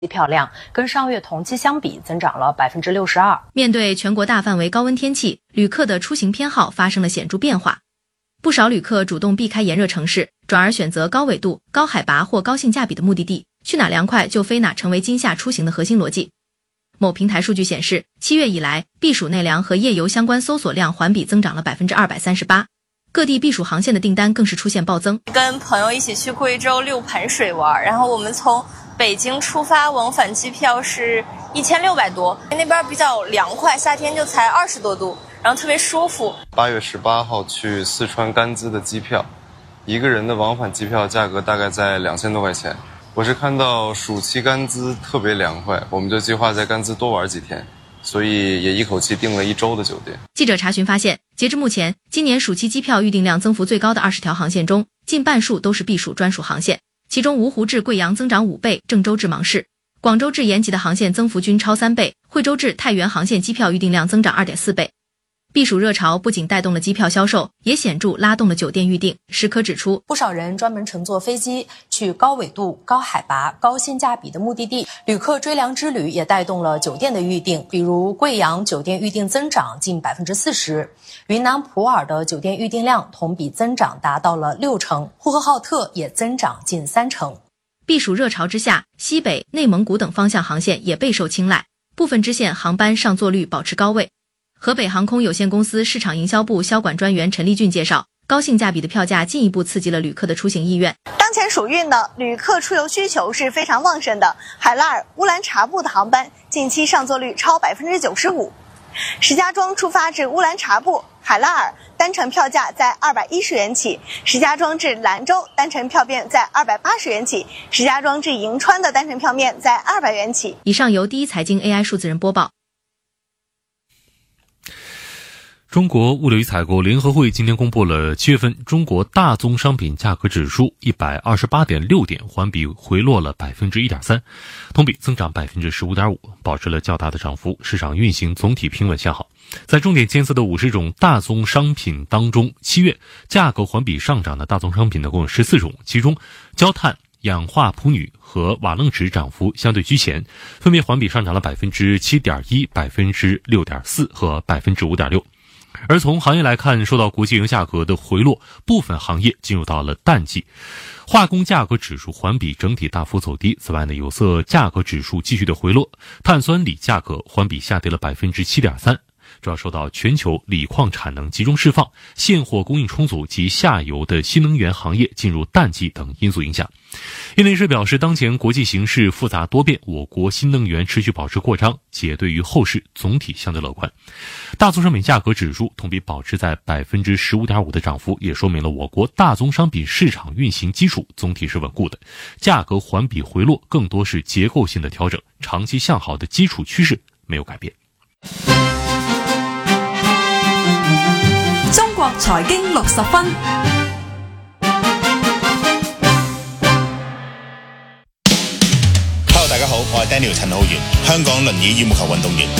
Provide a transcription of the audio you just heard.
机票量跟上月同期相比增长了62%。 面对全国大范围高温天气，旅客的出行偏好发生了显著变化。不少旅客主动避开炎热城市，转而选择高纬度、高海拔或高性价比的目的地，去哪凉快就飞哪成为今夏出行的核心逻辑。某平台数据显示，7月以来，避暑内凉和夜游相关搜索量环比增长了238%，各地避暑航线的订单更是出现暴增。 跟朋友一起去贵州六盘水玩，然后我们从北京出发，往返机票是1600多，那边比较凉快，夏天就才20多度，然后特别舒服。 8月18号去四川甘孜的机票，一个人的往返机票价格大概在2000多块钱。我是看到暑期甘孜特别凉快，我们就计划在甘孜多玩几天，所以也一口气订了1周的酒店。 记者查询发现，截至目前，今年暑期机票预订量增幅最高的20条航线中，近半数都是避暑专属航线，其中芜湖至贵阳增长5倍，郑州至芒市、广州至延吉的航线增幅均超3倍，惠州至太原航线机票预订量增长2.4倍。避暑热潮不仅带动了机票销售，也显著拉动了酒店预订。石可指出， 不少人专门乘坐飞机去高纬度、高海拔、高性价比的目的地，旅客追凉之旅也带动了酒店的预订。比如贵阳酒店预订增长近40%，云南普洱的酒店预订量同比增长达到了60%，呼和浩特也增长近30%。 避暑热潮之下，西北、内蒙古等方向航线也备受青睐，部分支线航班上座率保持高位。河北航空有限公司市场营销部销管专员陈立俊介绍，高性价比的票价进一步刺激了旅客的出行意愿。 当前暑运呢，旅客出游需求是非常旺盛的。海拉尔、乌兰察布的航班近期上座率超95%。石家庄出发至乌兰察布、海拉尔单程票价在210元起，石家庄至兰州单程票面在280元起，石家庄至银川的单程票面在200元起。 以上由第一财经 AI 数字人播报。 中国物流与采购联合会今天公布了7月份中国大宗商品价格指数 128.6 点，环比回落了 1.3%， 同比增长 15.5%， 保持了较大的涨幅，市场运行总体平稳向好。在重点监测的50种大宗商品当中，7月价格环比上涨的大宗商品呢共有14种，其中焦炭、氧化钴铝和瓦楞纸涨幅相对居前，分别环比上涨了 7.1%、6.4% 和 5.6%。而从行业来看，受到国际原油价格的回落，部分行业进入到了淡季，化工价格指数环比整体大幅走低。此外呢，有色价格指数继续的回落，碳酸锂价格环比下跌了 7.3%， 主要受到全球锂矿产能集中释放、现货供应充足及下游的新能源行业进入淡季等因素影响。业内人士表示，当前国际形势复杂多变，我国新能源持续保持扩张，企业对于后市总体相对乐观。大宗商品价格指数同比保持在 15.5% 的涨幅，也说明了我国大宗商品市场运行基础总体是稳固的，价格环比回落更多是结构性的调整，长期向好的基础趋势没有改变。 中國財經60分。 Hello， 大家好，我係 Daniel 陳浩源，香港輪椅羽毛球運動員。